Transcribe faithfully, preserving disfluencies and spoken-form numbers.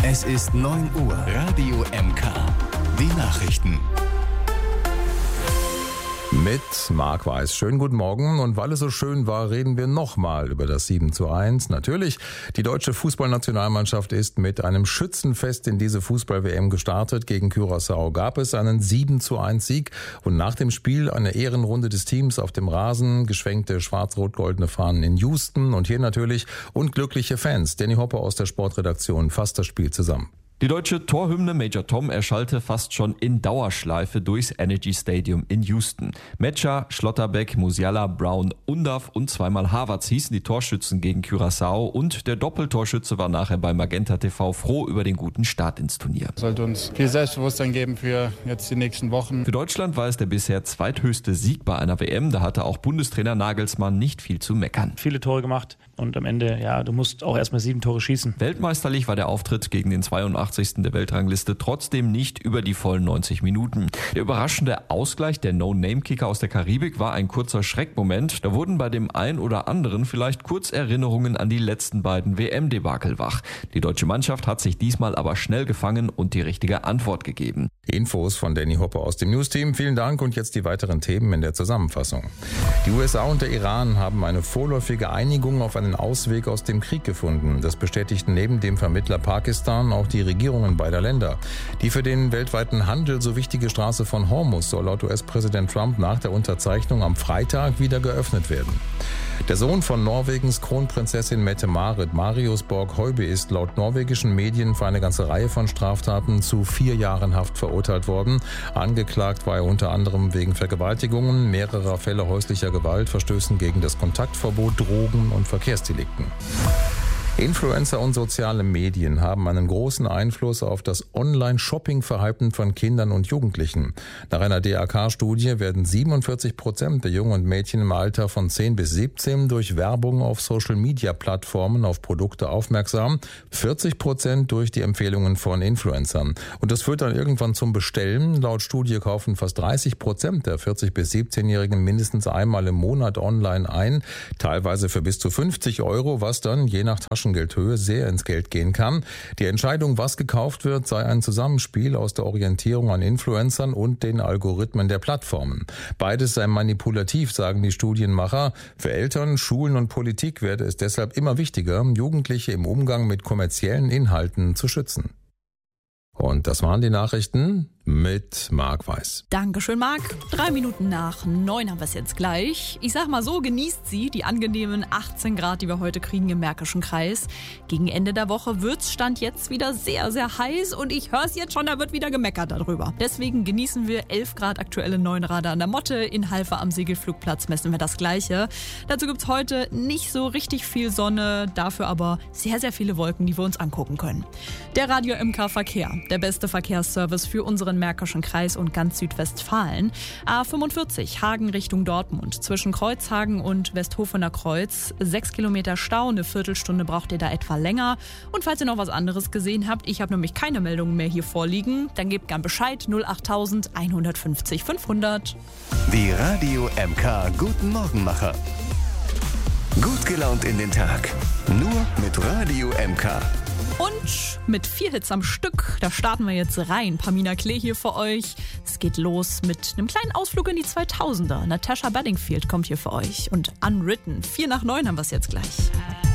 Es ist neun Uhr. Radio M K. Die Nachrichten. Mit Marc Weiß. Schönen guten Morgen. Und weil es so schön war, reden wir nochmal über das sieben zu eins. Natürlich, die deutsche Fußballnationalmannschaft ist mit einem Schützenfest in diese Fußball-W M gestartet. Gegen Curaçao gab es einen sieben zu eins Sieg und nach dem Spiel eine Ehrenrunde des Teams auf dem Rasen, geschwenkte schwarz-rot-goldene Fahnen in Houston und hier natürlich unglückliche Fans. Danny Hoppe aus der Sportredaktion fasst das Spiel zusammen. Die deutsche Torhymne Major Tom erschallte fast schon in Dauerschleife durchs Energy Stadium in Houston. Metscher, Schlotterbeck, Musiala, Brown, Undav und zweimal Havertz hießen die Torschützen gegen Curaçao und der Doppeltorschütze war nachher bei Magenta T V froh über den guten Start ins Turnier. Sollte uns viel Selbstbewusstsein geben für jetzt die nächsten Wochen. Für Deutschland war es der bisher zweithöchste Sieg bei einer W M. Da hatte auch Bundestrainer Nagelsmann nicht viel zu meckern. Viele Tore gemacht und am Ende, ja, du musst auch erstmal sieben Tore schießen. Weltmeisterlich war der Auftritt gegen den zweiundachtzigsten der Weltrangliste trotzdem nicht über die vollen neunzig Minuten. Der überraschende Ausgleich der No-Name-Kicker aus der Karibik war ein kurzer Schreckmoment. Da wurden bei dem ein oder anderen vielleicht kurz Erinnerungen an die letzten beiden W M-Debakel wach. Die deutsche Mannschaft hat sich diesmal aber schnell gefangen und die richtige Antwort gegeben. Infos von Danny Hoppe aus dem News-Team. Vielen Dank und jetzt die weiteren Themen in der Zusammenfassung. Die U S A und der Iran haben eine vorläufige Einigung auf einen Ausweg aus dem Krieg gefunden. Das bestätigten neben dem Vermittler Pakistan auch die Regierungen beider Länder. Die für den weltweiten Handel so wichtige Straße von Hormuz soll laut U S-Präsident Trump nach der Unterzeichnung am Freitag wieder geöffnet werden. Der Sohn von Norwegens Kronprinzessin Mette-Marit, Marius Borg-Høiby, ist laut norwegischen Medien für eine ganze Reihe von Straftaten zu vier Jahren Haft verurteilt worden. Angeklagt war er unter anderem wegen Vergewaltigungen, mehrerer Fälle häuslicher Gewalt, Verstößen gegen das Kontaktverbot, Drogen und Verkehrsdelikten. Influencer und soziale Medien haben einen großen Einfluss auf das Online-Shopping-Verhalten von Kindern und Jugendlichen. Nach einer D A K-Studie werden siebenundvierzig Prozent der Jungen und Mädchen im Alter von zehn bis siebzehn durch Werbung auf Social-Media-Plattformen auf Produkte aufmerksam, vierzig Prozent durch die Empfehlungen von Influencern. Und das führt dann irgendwann zum Bestellen. Laut Studie kaufen fast dreißig Prozent der vierzig bis siebzehnjährigen mindestens einmal im Monat online ein, teilweise für bis zu fünfzig Euro, was dann je nach Taschengeldhöhe sehr ins Geld gehen kann. Die Entscheidung, was gekauft wird, sei ein Zusammenspiel aus der Orientierung an Influencern und den Algorithmen der Plattformen. Beides sei manipulativ, sagen die Studienmacher. Für Eltern, Schulen und Politik werde es deshalb immer wichtiger, Jugendliche im Umgang mit kommerziellen Inhalten zu schützen. Und das waren die Nachrichten mit Marc Weiß. Dankeschön, Marc. Drei Minuten nach neun haben wir es jetzt gleich. Ich sag mal so, genießt sie die angenehmen achtzehn Grad, die wir heute kriegen im Märkischen Kreis. Gegen Ende der Woche wird's Stand jetzt wieder sehr, sehr heiß und ich höre es jetzt schon, da wird wieder gemeckert darüber. Deswegen genießen wir elf Grad aktuelle neun Radar an der Motte. In Halver am Segelflugplatz messen wir das Gleiche. Dazu gibt's heute nicht so richtig viel Sonne, dafür aber sehr, sehr viele Wolken, die wir uns angucken können. Der Radio M K Verkehr, der beste Verkehrsservice für unseren Märkischen Kreis und ganz Südwestfalen. A fünfundvierzig Hagen Richtung Dortmund. Zwischen Kreuzhagen und Westhofener Kreuz. Sechs Kilometer Stau, eine Viertelstunde braucht ihr da etwa länger. Und falls ihr noch was anderes gesehen habt, ich habe nämlich keine Meldungen mehr hier vorliegen, dann gebt gern Bescheid null acht eins fünfzig fünfhundert. Die Radio M K Guten Morgenmacher. Gut gelaunt in den Tag. Nur mit Radio M K. Und mit vier Hits am Stück, da starten wir jetzt rein. Pamina Klee hier für euch. Es geht los mit einem kleinen Ausflug in die zweitausender. Natasha Bedingfield kommt hier für euch. Und Unwritten, vier nach neun haben wir es jetzt gleich.